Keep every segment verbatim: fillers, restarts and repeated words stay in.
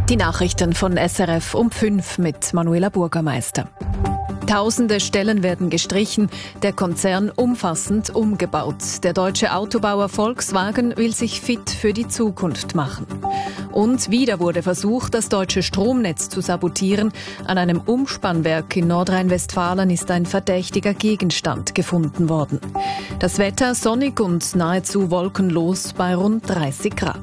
Die Nachrichten von S R F um fünf mit Manuela Bürgermeister. Tausende Stellen werden gestrichen, der Konzern umfassend umgebaut. Der deutsche Autobauer Volkswagen will sich fit für die Zukunft machen. Und wieder wurde versucht, das deutsche Stromnetz zu sabotieren. An einem Umspannwerk in Nordrhein-Westfalen ist ein verdächtiger Gegenstand gefunden worden. Das Wetter sonnig und nahezu wolkenlos bei rund dreißig Grad.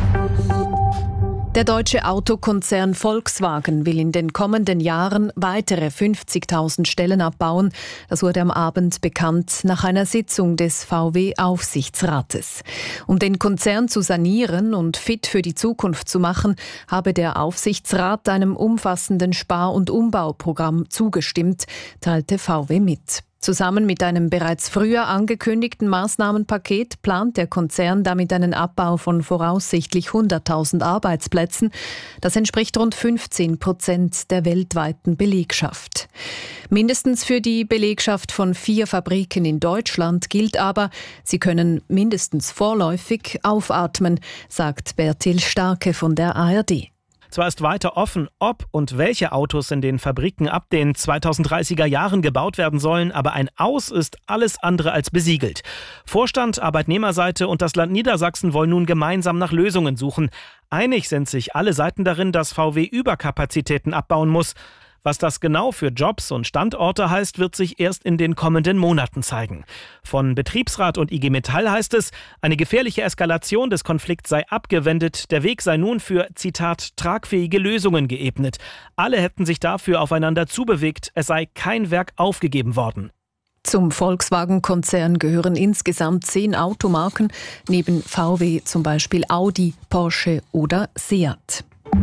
Der deutsche Autokonzern Volkswagen will in den kommenden Jahren weitere fünfzigtausend Stellen abbauen. Das wurde am Abend bekannt nach einer Sitzung des V W-Aufsichtsrates. Um den Konzern zu sanieren und fit für die Zukunft zu machen, habe der Aufsichtsrat einem umfassenden Spar- und Umbauprogramm zugestimmt, teilte V W mit. Zusammen mit einem bereits früher angekündigten Maßnahmenpaket plant der Konzern damit einen Abbau von voraussichtlich hunderttausend Arbeitsplätzen. Das entspricht rund fünfzehn Prozent der weltweiten Belegschaft. Mindestens für die Belegschaft von vier Fabriken in Deutschland gilt aber, sie können mindestens vorläufig aufatmen, sagt Bertil Starke von der A R D. Zwar ist weiter offen, ob und welche Autos in den Fabriken ab den zweitausenddreißiger Jahren gebaut werden sollen, aber ein Aus ist alles andere als besiegelt. Vorstand, Arbeitnehmerseite und das Land Niedersachsen wollen nun gemeinsam nach Lösungen suchen. Einig sind sich alle Seiten darin, dass V W Überkapazitäten abbauen muss. Was das genau für Jobs und Standorte heißt, wird sich erst in den kommenden Monaten zeigen. Von Betriebsrat und I G Metall heißt es, eine gefährliche Eskalation des Konflikts sei abgewendet, der Weg sei nun für, Zitat, tragfähige Lösungen geebnet. Alle hätten sich dafür aufeinander zubewegt, es sei kein Werk aufgegeben worden. Zum Volkswagen-Konzern gehören insgesamt zehn Automarken, neben V W zum Beispiel Audi, Porsche oder Seat.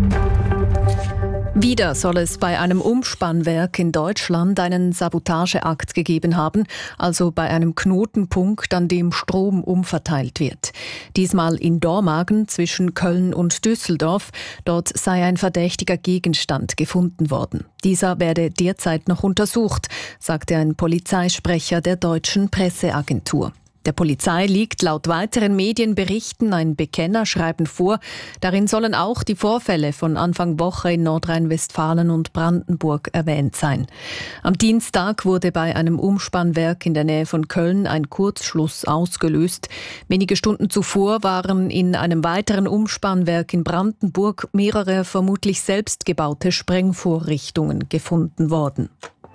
Wieder soll es bei einem Umspannwerk in Deutschland einen Sabotageakt gegeben haben, also bei einem Knotenpunkt, an dem Strom umverteilt wird. Diesmal in Dormagen zwischen Köln und Düsseldorf. Dort sei ein verdächtiger Gegenstand gefunden worden. Dieser werde derzeit noch untersucht, sagte ein Polizeisprecher der deutschen Presseagentur. Der Polizei liegt laut weiteren Medienberichten ein Bekennerschreiben vor. Darin sollen auch die Vorfälle von Anfang Woche in Nordrhein-Westfalen und Brandenburg erwähnt sein. Am Dienstag wurde bei einem Umspannwerk in der Nähe von Köln ein Kurzschluss ausgelöst. Wenige Stunden zuvor waren in einem weiteren Umspannwerk in Brandenburg mehrere vermutlich selbstgebaute Sprengvorrichtungen gefunden worden.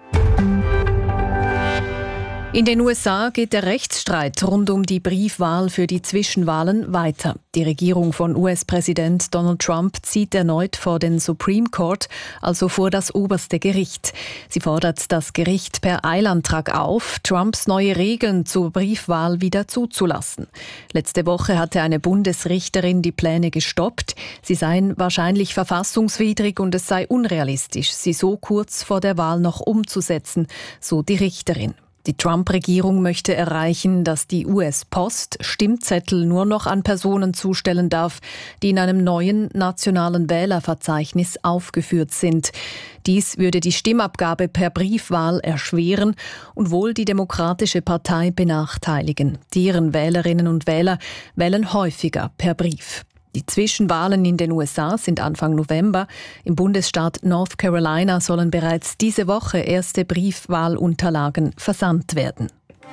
In den U S A geht der Rechtsstreit rund um die Briefwahl für die Zwischenwahlen weiter. Die Regierung von U S-Präsident Donald Trump zieht erneut vor den Supreme Court, also vor das oberste Gericht. Sie fordert das Gericht per Eilantrag auf, Trumps neue Regeln zur Briefwahl wieder zuzulassen. Letzte Woche hatte eine Bundesrichterin die Pläne gestoppt. Sie seien wahrscheinlich verfassungswidrig und es sei unrealistisch, sie so kurz vor der Wahl noch umzusetzen, so die Richterin. Die Trump-Regierung möchte erreichen, dass die U S-Post Stimmzettel nur noch an Personen zustellen darf, die in einem neuen nationalen Wählerverzeichnis aufgeführt sind. Dies würde die Stimmabgabe per Briefwahl erschweren und wohl die Demokratische Partei benachteiligen. Deren Wählerinnen und Wähler wählen häufiger per Brief. Die Zwischenwahlen in den U S A sind Anfang November. Im Bundesstaat North Carolina sollen bereits diese Woche erste Briefwahlunterlagen versandt werden.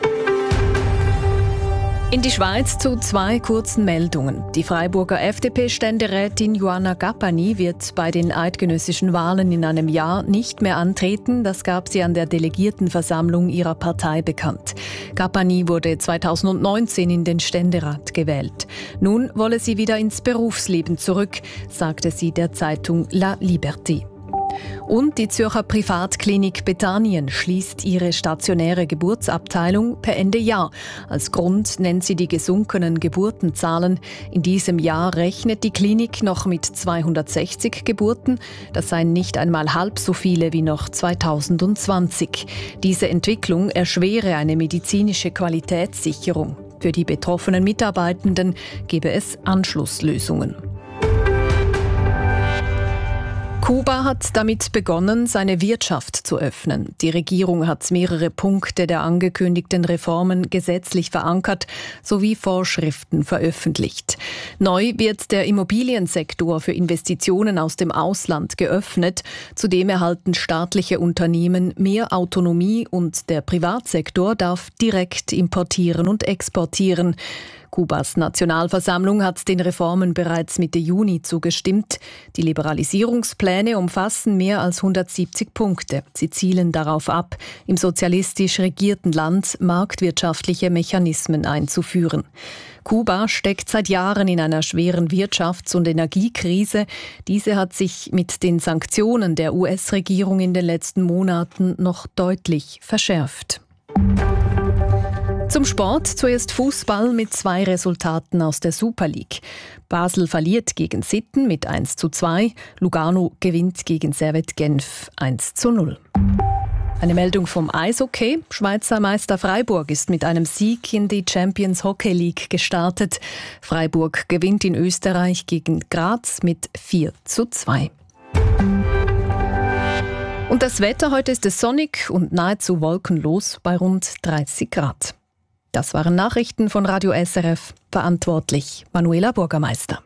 In die Schweiz zu zwei kurzen Meldungen. Die Freiburger F D P-Ständerätin Joanna Gappani wird bei den eidgenössischen Wahlen in einem Jahr nicht mehr antreten. Das gab sie an der Delegiertenversammlung ihrer Partei bekannt. Gappani wurde zweitausendneunzehn in den Ständerat gewählt. Nun wolle sie wieder ins Berufsleben zurück, sagte sie der Zeitung La Liberté. Und die Zürcher Privatklinik Bethanien schließt ihre stationäre Geburtsabteilung per Ende Jahr. Als Grund nennt sie die gesunkenen Geburtenzahlen. In diesem Jahr rechnet die Klinik noch mit zweihundertsechzig Geburten. Das seien nicht einmal halb so viele wie noch zweitausendzwanzig. Diese Entwicklung erschwere eine medizinische Qualitätssicherung. Für die betroffenen Mitarbeitenden gebe es Anschlusslösungen. Kuba hat damit begonnen, seine Wirtschaft zu öffnen. Die Regierung hat mehrere Punkte der angekündigten Reformen gesetzlich verankert sowie Vorschriften veröffentlicht. Neu wird der Immobiliensektor für Investitionen aus dem Ausland geöffnet. Zudem erhalten staatliche Unternehmen mehr Autonomie und der Privatsektor darf direkt importieren und exportieren. Kubas Nationalversammlung hat den Reformen bereits Mitte Juni zugestimmt. Die Liberalisierungspläne umfassen mehr als hundertsiebzig Punkte. Sie zielen darauf ab, im sozialistisch regierten Land marktwirtschaftliche Mechanismen einzuführen. Kuba steckt seit Jahren in einer schweren Wirtschafts- und Energiekrise. Diese hat sich mit den Sanktionen der U S-Regierung in den letzten Monaten noch deutlich verschärft. Zum Sport zuerst Fußball mit zwei Resultaten aus der Super League. Basel verliert gegen Sitten mit eins zu zwei, Lugano gewinnt gegen Servette Genf eins zu null. Eine Meldung vom Eishockey. Schweizer Meister Freiburg ist mit einem Sieg in die Champions Hockey League gestartet. Freiburg gewinnt in Österreich gegen Graz mit vier zu zwei. Und das Wetter, heute ist es sonnig und nahezu wolkenlos bei rund dreißig Grad. Das waren Nachrichten von Radio S R F. Verantwortlich Manuela Bürgermeister.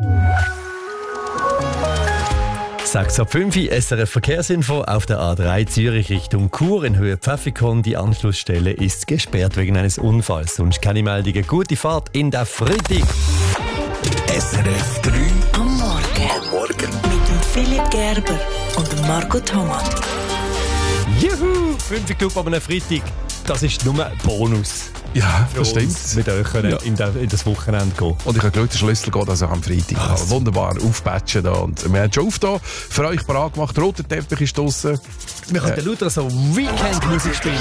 sechs ab fünf S R F Verkehrsinfo auf der A drei Zürich Richtung Chur in Höhe Pfäffikon. Die Anschlussstelle ist gesperrt wegen eines Unfalls. Sonst keine Meldungen. Gute Fahrt in der Freitag. S R F drei am Morgen. Am Morgen. Mit dem Philipp Gerber und dem Marco Thomas. Juhu! fünf Club am Freitag. Das ist nur ein Bonus. Ja, das stimmt. Mit euch können Ja. in, der, in das Wochenende gehen. Und ich habe Glück, der Schlüssel geht also am Freitag. Ah, Also wunderbar aufpatchen da. Und wir haben schon aufgetan, für euch bereit gemacht. Roter Teppich ist draussen. Wir können Äh. lauter so Weekend-Musik spielen.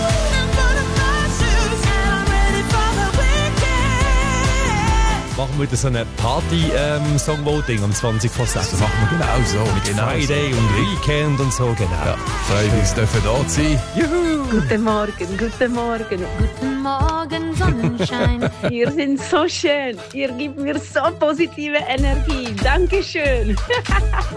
Machen wir wieder so ein Party-Songvoting am zwanzig vor sechs. Das machen wir genau so. Mit genau Friday so. und Weekend und so, genau. Ja, Fridays dürfen da sein. Juhu! Guten Morgen, guten Morgen. Guten Morgen, Sonnenschein. Ihr seid so schön. Ihr gebt mir so positive Energie. Dankeschön.